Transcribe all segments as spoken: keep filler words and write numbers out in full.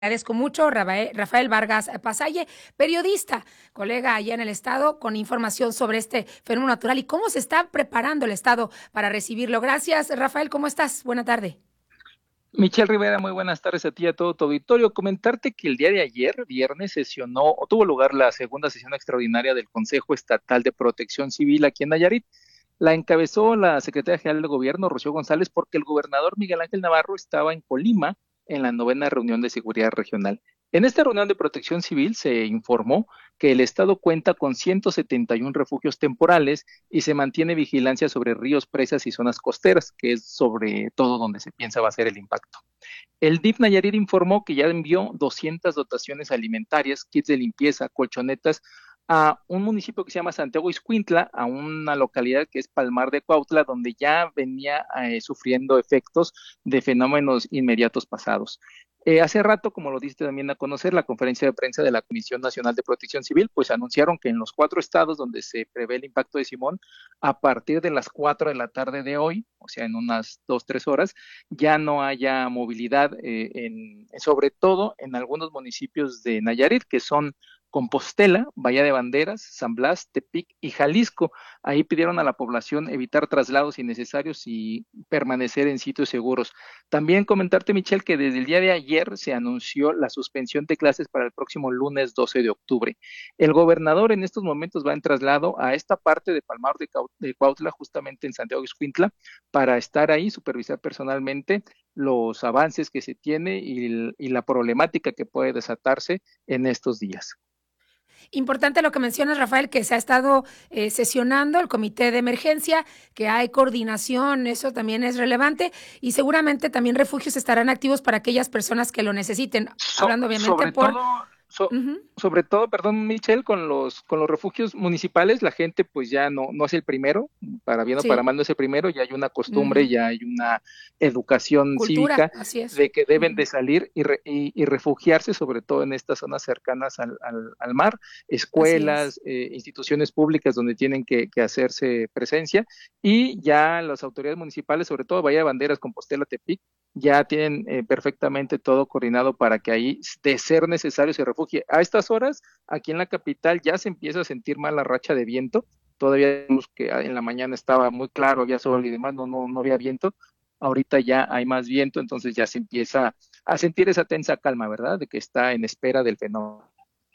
Agradezco mucho, Rafael Rafael Vargas Pasalle, periodista, colega allá en el Estado, con información sobre este fenómeno natural y cómo se está preparando el Estado para recibirlo. Gracias, Rafael, ¿cómo estás? Buena tarde. Michelle Rivera, muy buenas tardes a ti y a todo tu auditorio. Comentarte que el día de ayer, viernes, sesionó o tuvo lugar la segunda sesión extraordinaria del Consejo Estatal de Protección Civil aquí en Nayarit. La encabezó la secretaria general de Gobierno, Rocío González, porque el gobernador Miguel Ángel Navarro estaba en Colima en la novena reunión de seguridad regional. En esta reunión de protección civil se informó que el Estado cuenta con ciento setenta y uno refugios temporales y se mantiene vigilancia sobre ríos, presas y zonas costeras, que es sobre todo donde se piensa va a ser el impacto. El D I F Nayarit informó que ya envió doscientas dotaciones alimentarias, kits de limpieza, colchonetas a un municipio que se llama Santiago Ixcuintla, a una localidad que es Palmar de Cuautla, donde ya venía eh, sufriendo efectos de fenómenos inmediatos pasados. Eh, hace rato, como lo diste también a conocer, la conferencia de prensa de la Comisión Nacional de Protección Civil, pues anunciaron que en los cuatro estados donde se prevé el impacto de Simón, a partir de las cuatro de la tarde de hoy, o sea, en unas dos, tres horas, ya no haya movilidad, eh, en, sobre todo en algunos municipios de Nayarit, que son Compostela, Bahía de Banderas, San Blas, Tepic y Jalisco. Ahí pidieron a la población evitar traslados innecesarios y permanecer en sitios seguros. También comentarte, Michelle, que desde el día de ayer se anunció la suspensión de clases para el próximo lunes doce de octubre. El gobernador en estos momentos va en traslado a esta parte de Palmar de, de Cuautla, justamente en Santiago Ixcuintla, para estar ahí, supervisar personalmente los avances que se tiene y, y la problemática que puede desatarse en estos días. Importante lo que mencionas, Rafael, que se ha estado eh, sesionando el comité de emergencia, que hay coordinación, eso también es relevante, y seguramente también refugios estarán activos para aquellas personas que lo necesiten, So, hablando obviamente sobre por... todo, so, Uh-huh, sobre todo, perdón, Michelle, con los, con los refugios municipales, la gente pues ya no, no es el primero, para bien o para sí, mal no es el primero, ya hay una costumbre, uh-huh. ya hay una educación Cultura, cívica así es. de que deben Uh-huh. de salir y, re, y, y, refugiarse, sobre todo en estas zonas cercanas al, al, al mar, Así es. escuelas, eh, instituciones públicas donde tienen que, que hacerse presencia, y ya las autoridades municipales, sobre todo Bahía de Banderas, Compostela, Tepic, ya tienen eh, perfectamente todo coordinado para que ahí, de ser necesario, se refugie. A estas horas, aquí en la capital, ya se empieza a sentir mal la racha de viento. Todavía vimos que en la mañana estaba muy claro, había sol y demás, no, no, no había viento. Ahorita ya hay más viento, entonces ya se empieza a sentir esa tensa calma, ¿verdad? De que está en espera del fenómeno.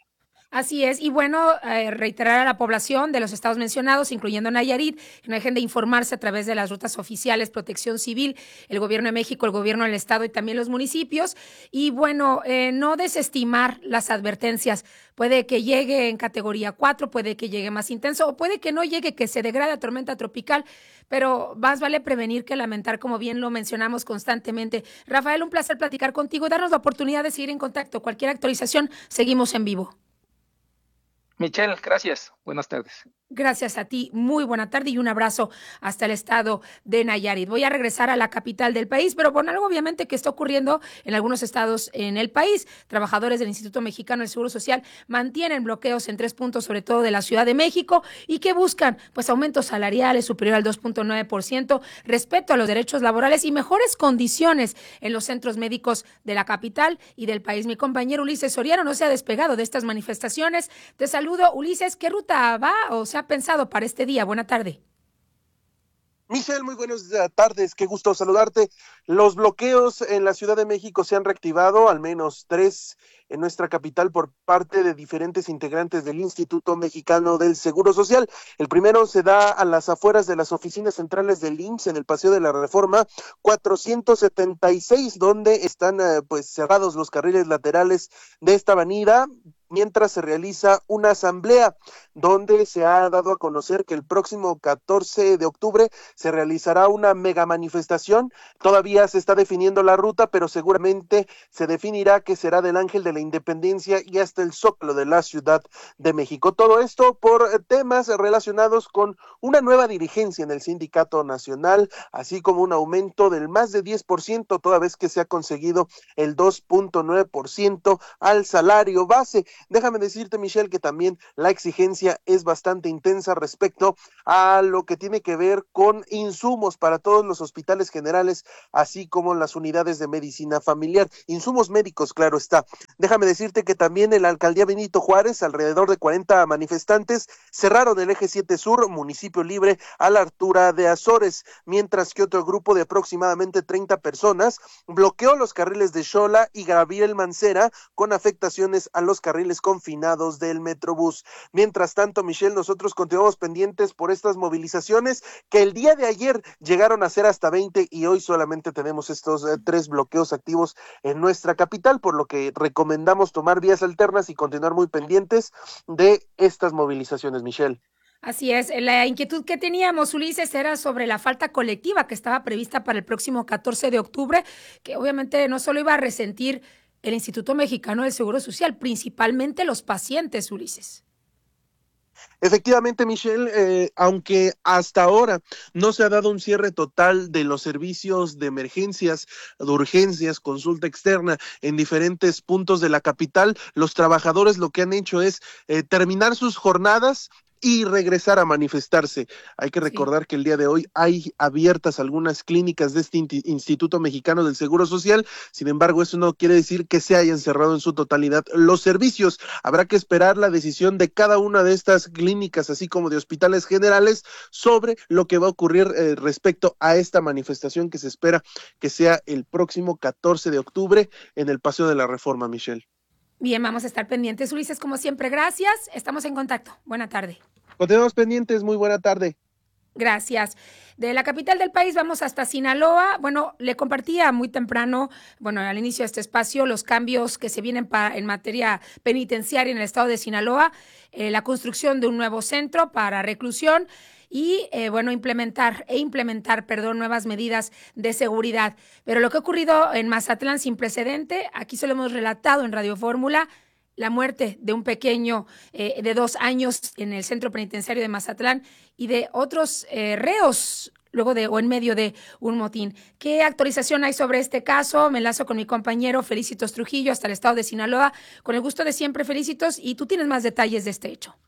Así es, y bueno, eh, reiterar a la población de los estados mencionados, incluyendo Nayarit, que no dejen de informarse a través de las rutas oficiales, Protección Civil, el Gobierno de México, el Gobierno del Estado y también los municipios. Y bueno, eh, no desestimar las advertencias. Puede que llegue en categoría cuatro, puede que llegue más intenso, o puede que no llegue, que se degrade a tormenta tropical, pero más vale prevenir que lamentar, como bien lo mencionamos constantemente. Rafael, un placer platicar contigo, darnos la oportunidad de seguir en contacto. Cualquier actualización, seguimos en vivo. Michelle, gracias. Buenas tardes. Gracias a ti, muy buena tarde y un abrazo hasta el estado de Nayarit. Voy a regresar a la capital del país, pero por algo obviamente que está ocurriendo en algunos estados en el país. Trabajadores del Instituto Mexicano del Seguro Social mantienen bloqueos en tres puntos, sobre todo de la Ciudad de México, y que buscan pues aumentos salariales superior al dos punto nueve por ciento, respeto a los derechos laborales y mejores condiciones en los centros médicos de la capital y del país. Mi compañero Ulises Soriano no se ha despegado de estas manifestaciones. Te saludo, Ulises. ¿Qué ruta va o sea ha pensado para este día? Buena tarde. Michelle, muy buenas tardes, qué gusto saludarte. Los bloqueos en la Ciudad de México se han reactivado, al menos tres en nuestra capital por parte de diferentes integrantes del Instituto Mexicano del Seguro Social. El primero se da a las afueras de las oficinas centrales del I M S S en el Paseo de la Reforma cuatrocientos setenta y seis, donde están eh, pues cerrados los carriles laterales de esta avenida, mientras se realiza una asamblea donde se ha dado a conocer que el próximo catorce de octubre se realizará una mega manifestación. Todavía se está definiendo la ruta, pero seguramente se definirá que será del Ángel de la Independencia y hasta el Zócalo de la Ciudad de México. Todo esto por temas relacionados con una nueva dirigencia en el Sindicato Nacional, así como un aumento del más de diez por ciento, toda vez que se ha conseguido el dos punto nueve por ciento al salario base. Déjame decirte, Michelle, que también la exigencia es bastante intensa respecto a lo que tiene que ver con insumos para todos los hospitales generales, así como las unidades de medicina familiar, insumos médicos, claro está. Déjame decirte que también en la alcaldía Benito Juárez, alrededor de cuarenta manifestantes cerraron el eje siete Sur, municipio libre, a la altura de Azores, mientras que otro grupo de aproximadamente treinta personas bloqueó los carriles de Xola y Gabriel Mancera con afectaciones a los carriles confinados del Metrobús. Mientras tanto, Michelle, nosotros continuamos pendientes por estas movilizaciones que el día de ayer llegaron a ser hasta veinte y hoy solamente tenemos estos eh, tres bloqueos activos en nuestra capital, por lo que recomendamos tomar vías alternas y continuar muy pendientes de estas movilizaciones, Michelle. Así es, la inquietud que teníamos, Ulises, era sobre la falta colectiva que estaba prevista para el próximo catorce de octubre, que obviamente no solo iba a resentir el Instituto Mexicano del Seguro Social, principalmente los pacientes, Ulises. Efectivamente, Michelle, eh, aunque hasta ahora no se ha dado un cierre total de los servicios de emergencias, de urgencias, consulta externa en diferentes puntos de la capital, los trabajadores lo que han hecho es eh, terminar sus jornadas y regresar a manifestarse. Hay que recordar sí. que el día de hoy hay abiertas algunas clínicas de este Instituto Mexicano del Seguro Social, sin embargo, eso no quiere decir que se hayan cerrado en su totalidad los servicios. Habrá que esperar la decisión de cada una de estas clínicas, así como de hospitales generales, sobre lo que va a ocurrir eh, respecto a esta manifestación que se espera que sea el próximo catorce de octubre en el Paseo de la Reforma, Michelle. Bien, vamos a estar pendientes, Ulises, como siempre, gracias. Estamos en contacto. Buena tarde. Continuamos pendientes, muy buena tarde. Gracias. De la capital del país vamos hasta Sinaloa. Bueno, le compartía muy temprano, bueno, al inicio de este espacio, los cambios que se vienen para, en materia penitenciaria en el estado de Sinaloa, eh, la construcción de un nuevo centro para reclusión y, eh, bueno, implementar e implementar, perdón, nuevas medidas de seguridad. Pero lo que ha ocurrido en Mazatlán sin precedente, aquí se lo hemos relatado en Radio Fórmula, la muerte de un pequeño eh, de dos años en el centro penitenciario de Mazatlán y de otros eh, reos luego de o en medio de un motín. ¿Qué actualización hay sobre este caso? Me enlazo con mi compañero Felicitos Trujillo hasta el estado de Sinaloa. Con el gusto de siempre, Felicitos, y tú tienes más detalles de este hecho.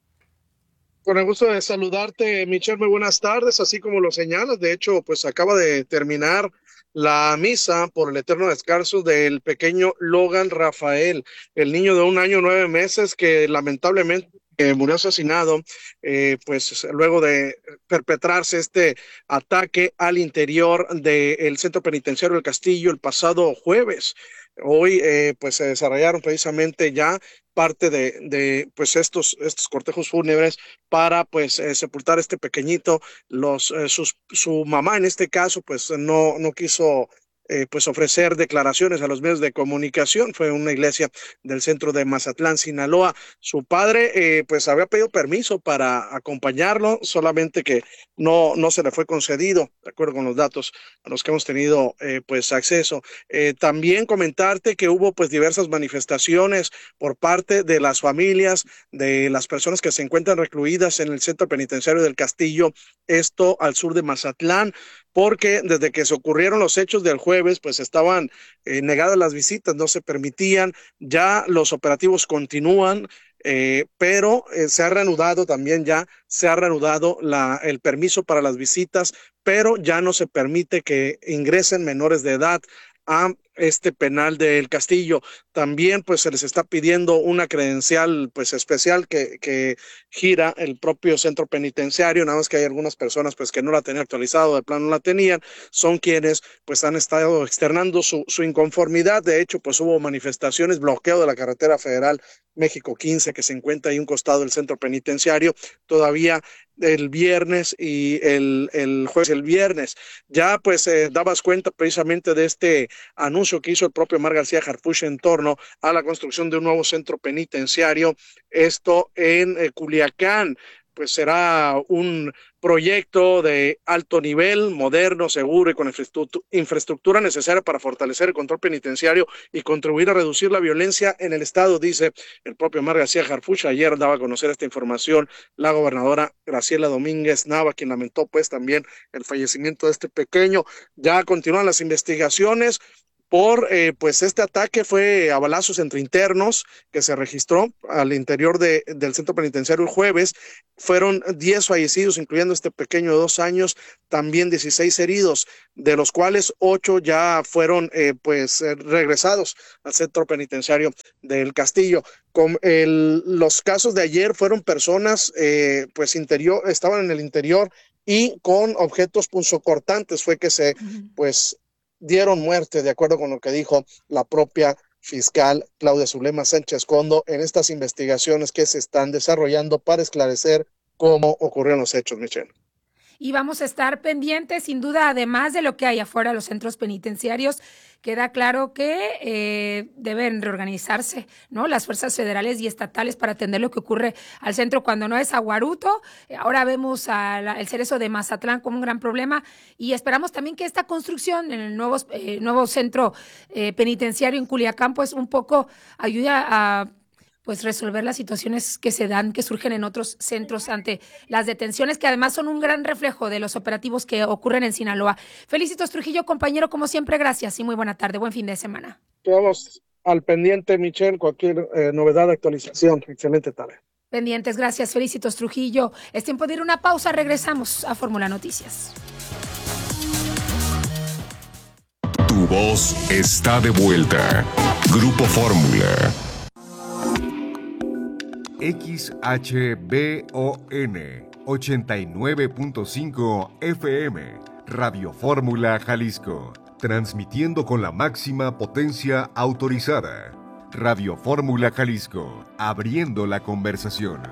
Con el gusto de saludarte, Michelle, muy buenas tardes, así como lo señalas. De hecho, pues acaba de terminar la misa por el eterno descanso del pequeño Logan Rafael, el niño de un año nueve meses que lamentablemente eh, murió asesinado, eh, pues luego de perpetrarse este ataque al interior del centro penitenciario del Castillo el pasado jueves. Hoy eh, pues se desarrollaron precisamente ya parte de, de pues estos, estos cortejos fúnebres para pues eh, sepultar a este pequeñito. Los, eh, sus, su mamá en este caso pues no, no quiso eh, pues ofrecer declaraciones a los medios de comunicación. Fue una iglesia del centro de Mazatlán, Sinaloa. Su padre eh, pues había pedido permiso para acompañarlo, solamente que no, no se le fue concedido, de acuerdo con los datos a los que hemos tenido eh, pues acceso. Eh, también comentarte que hubo pues diversas manifestaciones por parte de las familias de las personas que se encuentran recluidas en el centro penitenciario del Castillo, esto al sur de Mazatlán, porque desde que se ocurrieron los hechos del jueves, pues estaban eh, negadas las visitas, no se permitían, ya los operativos continúan, eh, pero eh, se ha reanudado también ya, se ha reanudado la, el permiso para las visitas, pero ya no se permite que ingresen menores de edad a este penal del Castillo. También pues se les está pidiendo una credencial pues especial que, que gira el propio centro penitenciario, nada más que hay algunas personas pues que no la tenían actualizado, de plano no la tenían, son quienes pues han estado externando su, su inconformidad. De hecho pues hubo manifestaciones, bloqueo de la carretera federal México quince que se encuentra ahí un costado del centro penitenciario, todavía el viernes y el, el jueves el viernes. Ya pues eh, dabas cuenta precisamente de este anuncio que hizo el propio Omar García Harfuch en torno a la construcción de un nuevo centro penitenciario, esto en eh, Culiacán. Pues será un proyecto de alto nivel, moderno, seguro y con infraestructura necesaria para fortalecer el control penitenciario y contribuir a reducir la violencia en el estado, dice el propio Omar García Harfuch. Ayer daba a conocer esta información la gobernadora Graciela Domínguez Nava, quien lamentó pues también el fallecimiento de este pequeño. Ya continúan las investigaciones por eh, pues este ataque. Fue a balazos entre internos que se registró al interior de, del centro penitenciario el jueves. Fueron diez fallecidos, incluyendo este pequeño de dos años, también dieciséis heridos, de los cuales ocho ya fueron eh, pues eh, regresados al centro penitenciario del Castillo. Con el, los casos de ayer fueron personas eh, pues interior, estaban en el interior y con objetos punzocortantes fue que se pues dieron muerte, de acuerdo con lo que dijo la propia fiscal Claudia Zulema Sánchez Condo en estas investigaciones que se están desarrollando para esclarecer cómo ocurrieron los hechos, Michelle. Y vamos a estar pendientes, sin duda, además de lo que hay afuera de los centros penitenciarios. Queda claro que eh, deben reorganizarse, ¿no?, las fuerzas federales y estatales para atender lo que ocurre al centro cuando no es Aguaruto. Ahora vemos al Cerezo de Mazatlán como un gran problema y esperamos también que esta construcción en el nuevo, eh, nuevo centro eh, penitenciario en Culiacán pues un poco ayude a pues resolver las situaciones que se dan, que surgen en otros centros ante las detenciones, que además son un gran reflejo de los operativos que ocurren en Sinaloa. Felicitos Trujillo, compañero, como siempre, gracias y muy buena tarde, buen fin de semana. Todos al pendiente, Michelle, cualquier eh, novedad, actualización, excelente tarde. Pendientes, gracias, Felicitos Trujillo. Es tiempo de ir a una pausa, regresamos a Fórmula Noticias. Tu voz está de vuelta. Grupo Fórmula. X H B O N ochenta y nueve punto cinco F M, Radio Fórmula Jalisco, transmitiendo con la máxima potencia autorizada. Radio Fórmula Jalisco, abriendo la conversación.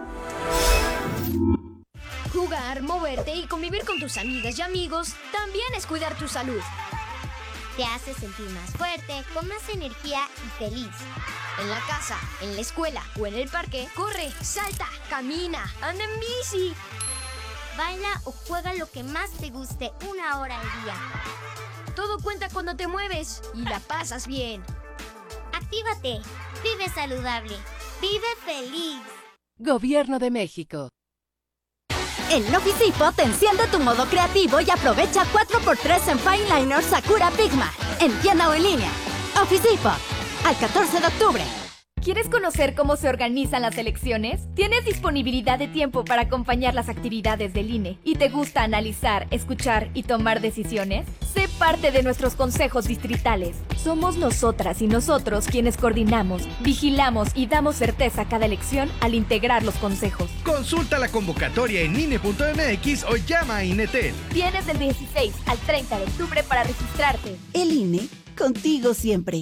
Jugar, moverte y convivir con tus amigas y amigos también es cuidar tu salud. Te hace sentir más fuerte, con más energía y feliz. En la casa, en la escuela o en el parque, corre, salta, camina, anda en bici. Baila o juega lo que más te guste una hora al día. Todo cuenta cuando te mueves y la pasas bien. Actívate, vive saludable, vive feliz. Gobierno de México. En Office Depot te enciende tu modo creativo y aprovecha cuatro por tres en Fine Liner Sakura Pigma, en tienda o en línea. Office Depot, al catorce de octubre. ¿Quieres conocer cómo se organizan las elecciones? ¿Tienes disponibilidad de tiempo para acompañar las actividades del I N E y te gusta analizar, escuchar y tomar decisiones? Sé parte de nuestros consejos distritales. Somos nosotras y nosotros quienes coordinamos, vigilamos y damos certeza a cada elección al integrar los consejos. Consulta la convocatoria en I N E punto M X o llama a INETEL. Tienes del dieciséis al treinta de octubre para registrarte. El I N E, contigo siempre.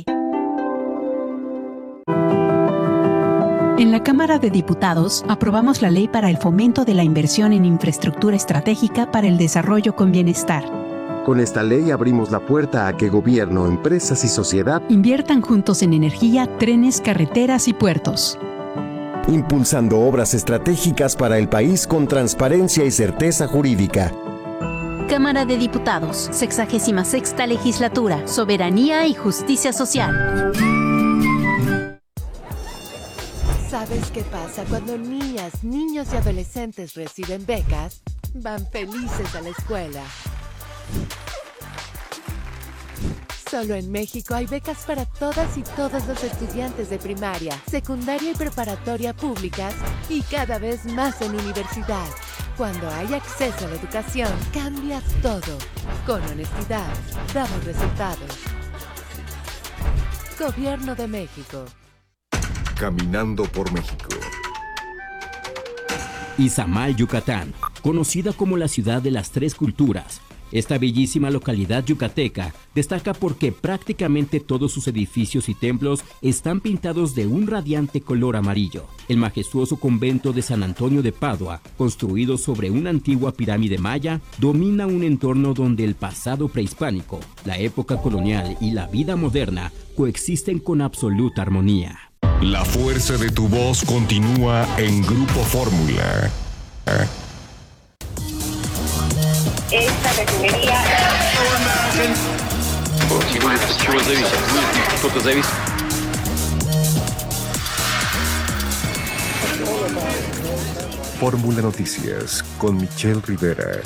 En la Cámara de Diputados aprobamos la Ley para el Fomento de la Inversión en Infraestructura Estratégica para el Desarrollo con Bienestar. Con esta ley abrimos la puerta a que gobierno, empresas y sociedad inviertan juntos en energía, trenes, carreteras y puertos. Impulsando obras estratégicas para el país con transparencia y certeza jurídica. Cámara de Diputados, sexagésima sexta Legislatura, Soberanía y Justicia Social. ¿Sabes qué pasa cuando niñas, niños y adolescentes reciben becas? Van felices a la escuela. Solo en México hay becas para todas y todos los estudiantes de primaria, secundaria y preparatoria públicas y cada vez más en universidad. Cuando hay acceso a la educación, cambia todo. Con honestidad, damos resultados. Gobierno de México. Caminando por México. Izamal, Yucatán, conocida como la ciudad de las tres culturas. Esta bellísima localidad yucateca destaca porque prácticamente todos sus edificios y templos están pintados de un radiante color amarillo. El majestuoso convento de San Antonio de Padua, construido sobre una antigua pirámide maya, domina un entorno donde el pasado prehispánico, la época colonial y la vida moderna coexisten con absoluta armonía. La fuerza de tu voz continúa en Grupo Fórmula. Esta refinería... Fórmula Noticias con Michelle Rivera.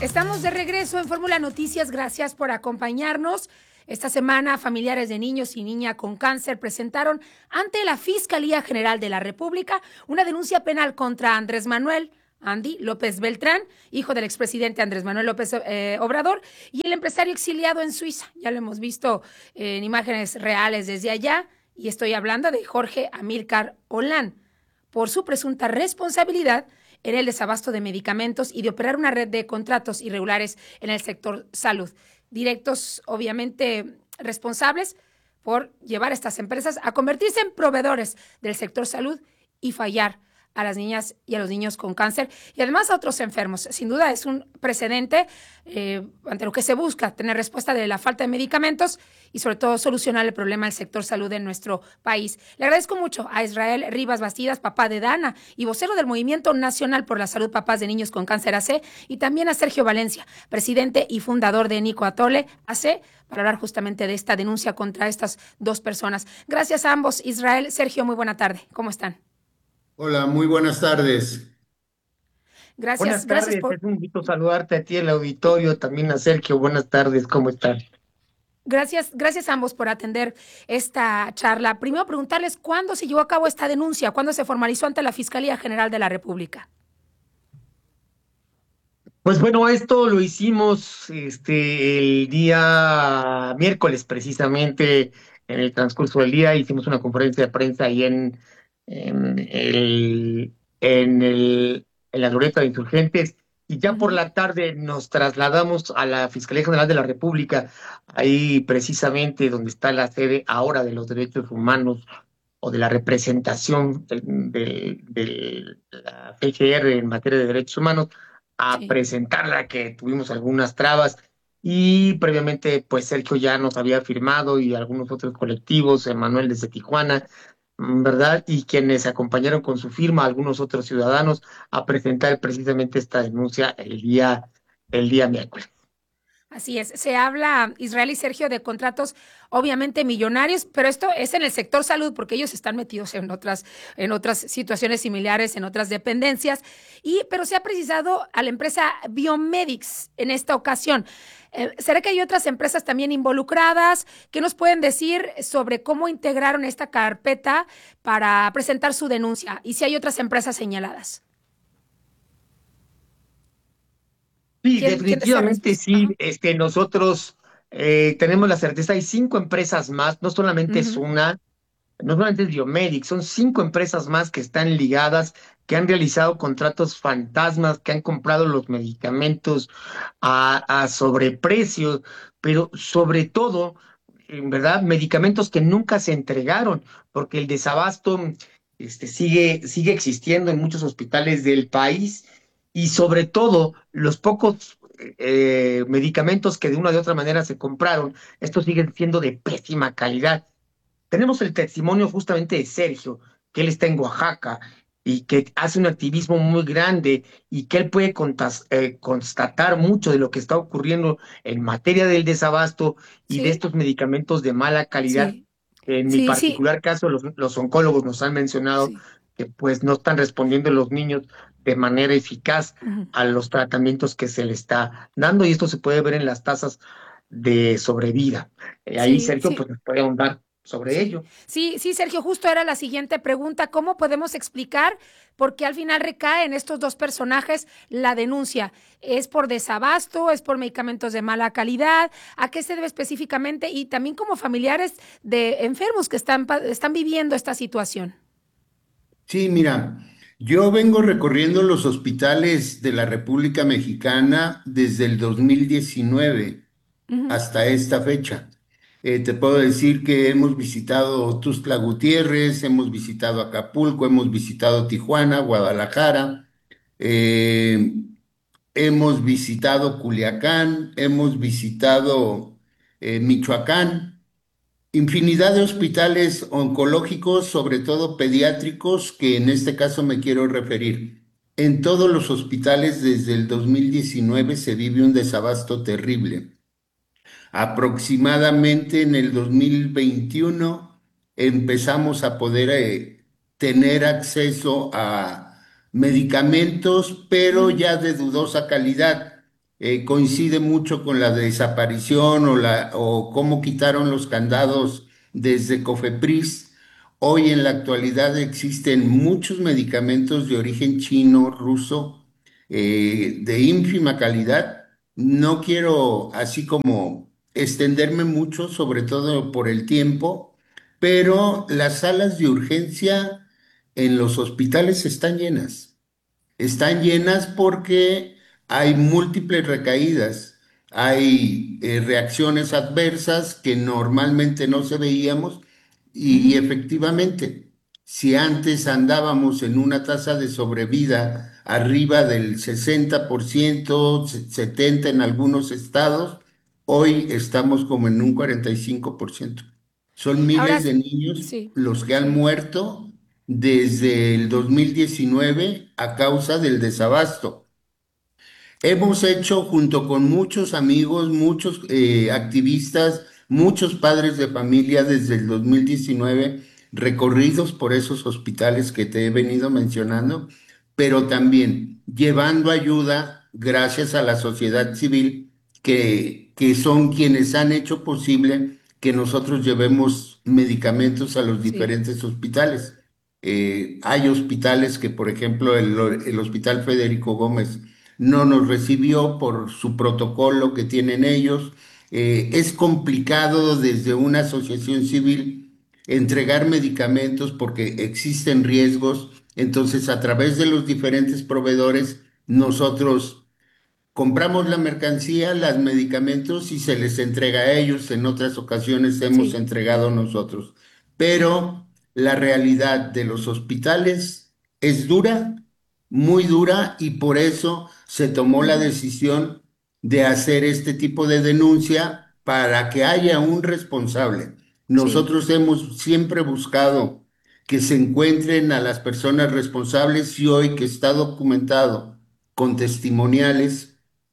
Estamos de regreso en Fórmula Noticias. Gracias por acompañarnos. Esta semana, familiares de niños y niñas con cáncer presentaron ante la Fiscalía General de la República una denuncia penal contra Andrés Manuel Andy López Beltrán, hijo del expresidente Andrés Manuel López eh, Obrador, y el empresario exiliado en Suiza. Ya lo hemos visto eh, en imágenes reales desde allá, y estoy hablando de Jorge Amílcar Olán, por su presunta responsabilidad en el desabasto de medicamentos y de operar una red de contratos irregulares en el sector salud. Directos, obviamente, responsables por llevar a estas empresas a convertirse en proveedores del sector salud y fallar a las niñas y a los niños con cáncer y además a otros enfermos. Sin duda es un precedente eh, ante lo que se busca, tener respuesta de la falta de medicamentos y sobre todo solucionar el problema del sector salud en nuestro país. Le agradezco mucho a Israel Rivas Bastidas, papá de Dana y vocero del Movimiento Nacional por la Salud Papás de Niños con Cáncer A C, y también a Sergio Valencia, presidente y fundador de Nico Atole A C, para hablar justamente de esta denuncia contra estas dos personas. Gracias a ambos. Israel, Sergio, muy buena tarde. ¿Cómo están? Hola, muy buenas tardes. Gracias, buenas gracias tardes, por... es un gusto saludarte a ti, el auditorio, también a Sergio. Buenas tardes, ¿cómo están? Gracias, gracias a ambos por atender esta charla. Primero preguntarles cuándo se llevó a cabo esta denuncia, cuándo se formalizó ante la Fiscalía General de la República. Pues bueno, esto lo hicimos este el día miércoles precisamente, en el transcurso del día hicimos una conferencia de prensa ahí en en el, en el, en la Glorieta de Insurgentes, y ya por la tarde nos trasladamos a la Fiscalía General de la República, ahí precisamente donde está la sede ahora de los derechos humanos o de la representación de, de, de la F G R en materia de derechos humanos, a sí. presentarla, que tuvimos algunas trabas, y previamente pues Sergio ya nos había firmado y algunos otros colectivos, Emanuel desde Tijuana, ¿verdad? Y quienes acompañaron con su firma a algunos otros ciudadanos a presentar precisamente esta denuncia el día, el día miércoles. Así es, se habla, Israel y Sergio, de contratos obviamente millonarios, pero esto es en el sector salud porque ellos están metidos en otras, en otras situaciones similares, en otras dependencias, y pero se ha precisado a la empresa Biomedics en esta ocasión. Eh, ¿Será que hay otras empresas también involucradas? ¿Qué nos pueden decir sobre cómo integraron esta carpeta para presentar su denuncia y si hay otras empresas señaladas? Sí, definitivamente sí. Este, nosotros eh, tenemos la certeza, hay cinco empresas más, no solamente uh-huh. es una, no solamente es Biomedic, son cinco empresas más que están ligadas, que han realizado contratos fantasmas, que han comprado los medicamentos a, a sobreprecio, pero sobre todo, en verdad, medicamentos que nunca se entregaron, porque el desabasto este, sigue, sigue existiendo en muchos hospitales del país, y sobre todo los pocos eh, medicamentos que de una u otra manera se compraron, estos siguen siendo de pésima calidad. Tenemos el testimonio justamente de Sergio, que él está en Oaxaca y que hace un activismo muy grande y que él puede contas, eh, constatar mucho de lo que está ocurriendo en materia del desabasto y sí. de estos medicamentos de mala calidad. Sí. En sí, mi particular sí. caso, los, los oncólogos nos han mencionado sí. que pues no están respondiendo los niños de manera eficaz uh-huh. a los tratamientos que se le está dando, y esto se puede ver en las tasas de sobrevida. Eh, ahí sí, Sergio sí. pues nos puede ahondar sobre sí. ello. Sí, sí, Sergio, justo era la siguiente pregunta. ¿Cómo podemos explicar por qué al final recae en estos dos personajes la denuncia? ¿Es por desabasto? ¿Es por medicamentos de mala calidad? ¿A qué se debe específicamente? Y también como familiares de enfermos que están, están viviendo esta situación. Sí, mira, yo vengo recorriendo los hospitales de la República Mexicana desde el dos mil diecinueve uh-huh. hasta esta fecha. Eh, te puedo decir que hemos visitado Tuxtla Gutiérrez, hemos visitado Acapulco, hemos visitado Tijuana, Guadalajara, eh, hemos visitado Culiacán, hemos visitado eh, Michoacán, infinidad de hospitales oncológicos, sobre todo pediátricos, que en este caso me quiero referir. En todos los hospitales desde el dos mil diecinueve se vive un desabasto terrible. Aproximadamente en el dos mil veintiuno empezamos a poder eh, tener acceso a medicamentos, pero ya de dudosa calidad. eh, coincide mucho con la desaparición o, la, o cómo quitaron los candados desde Cofepris. Hoy en la actualidad existen muchos medicamentos de origen chino, ruso, eh, de ínfima calidad. No quiero así como extenderme mucho, sobre todo por el tiempo, pero las salas de urgencia en los hospitales están llenas. Están llenas porque hay múltiples recaídas, hay eh, reacciones adversas que normalmente no se veíamos y, y efectivamente, si antes andábamos en una tasa de sobrevida arriba del sesenta por ciento, se- setenta por ciento en algunos estados, hoy estamos como en un cuarenta y cinco por ciento. Son Ahora, miles de niños sí, los que han sí. muerto desde el dos mil diecinueve a causa del desabasto. Hemos hecho junto con muchos amigos, muchos eh, activistas, muchos padres de familia desde el dos mil diecinueve recorridos por esos hospitales que te he venido mencionando, pero también llevando ayuda gracias a la sociedad civil que, que son quienes han hecho posible que nosotros llevemos medicamentos a los Sí. diferentes hospitales. Eh, hay hospitales que, por ejemplo, el, el Hospital Federico Gómez no nos recibió por su protocolo que tienen ellos. Eh, es complicado desde una asociación civil entregar medicamentos porque existen riesgos. Entonces, a través de los diferentes proveedores, nosotros compramos la mercancía, los medicamentos y se les entrega a ellos. En otras ocasiones hemos Sí. entregado nosotros. Pero la realidad de los hospitales es dura, muy dura, y por eso se tomó la Ujú. decisión de hacer este tipo de denuncia para que haya un responsable. Sí. Nosotros hemos siempre buscado que se encuentren a las personas responsables y hoy que está documentado con testimoniales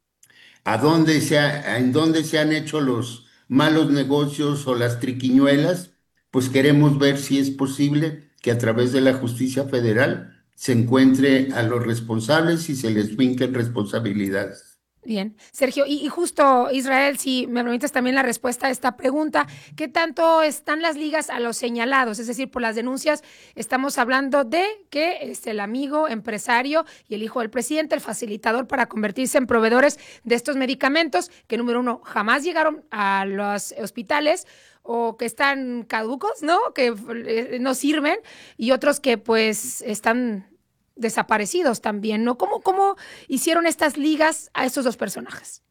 a dónde se ha- en dónde se han hecho los malos negocios o las triquiñuelas, pues queremos ver si es posible que a través de la justicia federal se encuentre a los responsables y se les vinquen responsabilidades. Bien, Sergio, y, y justo Israel, si me permites también la respuesta a esta pregunta, ¿qué tanto están las ligas a los señalados? Es decir, por las denuncias estamos hablando de que es el amigo empresario y el hijo del presidente, el facilitador para convertirse en proveedores de estos medicamentos que, número uno, jamás llegaron a los hospitales o que están caducos, ¿no? Que eh, no sirven, y otros que pues están desaparecidos también, ¿no? ¿Cómo, cómo hicieron estas ligas a estos dos personajes?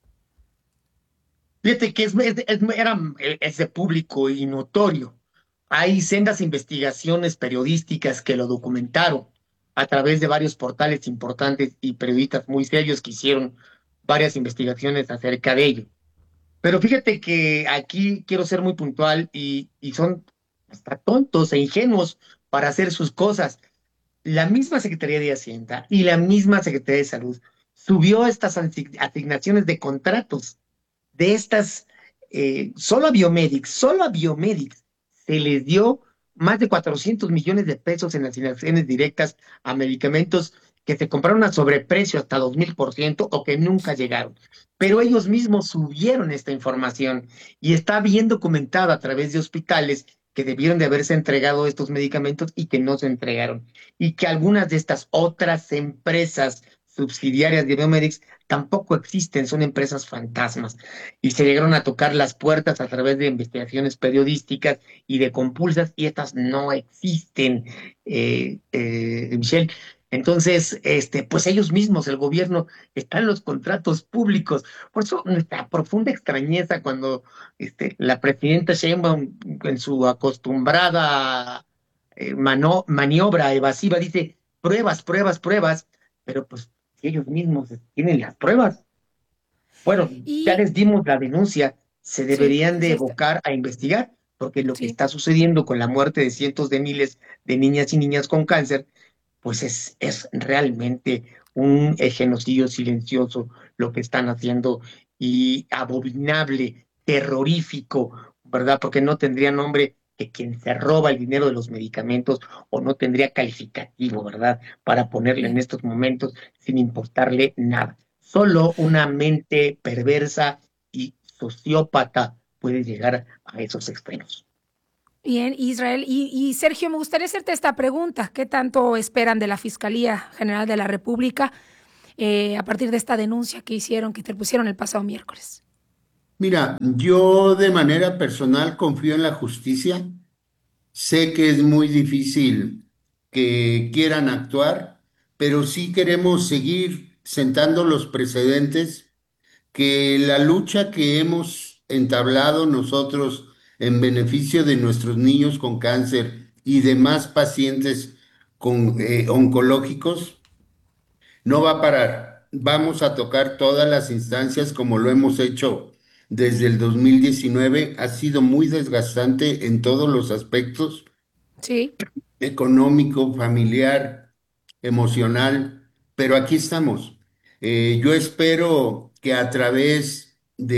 Fíjate que es, es, es, era, es de público y notorio. Hay sendas investigaciones periodísticas que lo documentaron a través de varios portales importantes y periodistas muy serios que hicieron varias investigaciones acerca de ello. Pero fíjate que aquí quiero ser muy puntual y, y son hasta tontos e ingenuos para hacer sus cosas. La misma Secretaría de Hacienda y la misma Secretaría de Salud subió estas asignaciones de contratos de estas, eh, solo a Biomedics, solo a Biomedics se les dio más de cuatrocientos millones de pesos en asignaciones directas a medicamentos que se compraron a sobreprecio hasta dos mil por ciento o que nunca llegaron. Pero ellos mismos subieron esta información y está bien documentado a través de hospitales que debieron de haberse entregado estos medicamentos y que no se entregaron. Y que algunas de estas otras empresas subsidiarias de Biomedics tampoco existen, son empresas fantasmas. Y se llegaron a tocar las puertas a través de investigaciones periodísticas y de compulsas, y estas no existen, eh, eh, Michelle. Entonces, este, pues ellos mismos, el gobierno, están en los contratos públicos. Por eso nuestra profunda extrañeza cuando este, la presidenta Sheinbaum, en su acostumbrada eh, mano, maniobra evasiva, dice pruebas, pruebas, pruebas, pero pues si ellos mismos tienen las pruebas. Bueno, y... ya les dimos la denuncia, se deberían sí, de sí evocar a investigar, porque lo sí. que está sucediendo con la muerte de cientos de miles de niñas y niñas con cáncer, pues es, es realmente un genocidio silencioso lo que están haciendo, y abominable, terrorífico, ¿verdad? Porque no tendría nombre que quien se roba el dinero de los medicamentos, o no tendría calificativo, ¿verdad? Para ponerle en estos momentos sin importarle nada. Solo una mente perversa y sociópata puede llegar a esos extremos. Bien, Israel. Y, y Sergio, me gustaría hacerte esta pregunta. ¿Qué tanto esperan de la Fiscalía General de la República eh, a partir de esta denuncia que hicieron, que interpusieron el pasado miércoles? Mira, yo de manera personal confío en la justicia. Sé que es muy difícil que quieran actuar, pero sí queremos seguir sentando los precedentes, que la lucha que hemos entablado nosotros en beneficio de nuestros niños con cáncer y demás pacientes con, eh, oncológicos no va a parar. Vamos a tocar todas las instancias como lo hemos hecho desde el dos mil diecinueve. Ha sido muy desgastante en todos los aspectos. Sí. Económico, familiar, emocional, pero aquí estamos. Eh, yo espero que a través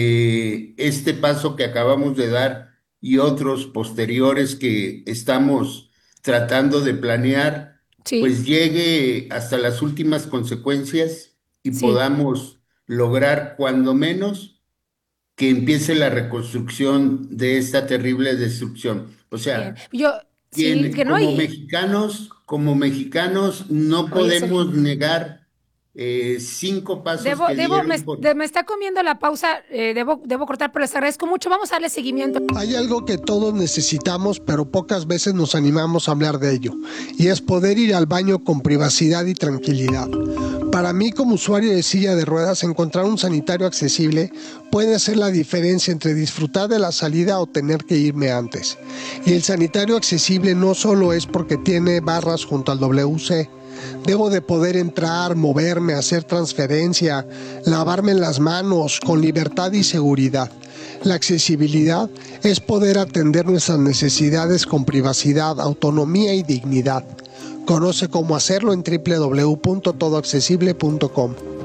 de este paso que acabamos de dar y otros posteriores que estamos tratando de planear, sí. pues llegue hasta las últimas consecuencias y sí. podamos lograr cuando menos que empiece la reconstrucción de esta terrible destrucción. O sea, Bien. Yo quien, sí, que no, como y... mexicanos, como mexicanos no Oye, podemos Sergio. negar eh, cinco pasos Debo, que debo, dieron me, por... de- me está comiendo la pausa, eh, debo, debo cortar, pero les agradezco mucho. Vamos a darle seguimiento. Hay algo que todos necesitamos, pero pocas veces nos animamos a hablar de ello, y es poder ir al baño con privacidad y tranquilidad. Para mí, como usuario de silla de ruedas, encontrar un sanitario accesible puede ser la diferencia entre disfrutar de la salida o tener que irme antes. Y el sanitario accesible no solo es porque tiene barras junto al W C. Debo de poder entrar, moverme, hacer transferencia, lavarme las manos con libertad y seguridad. La accesibilidad es poder atender nuestras necesidades con privacidad, autonomía y dignidad. Conoce cómo hacerlo en doble u doble u doble u punto todo accesible punto com.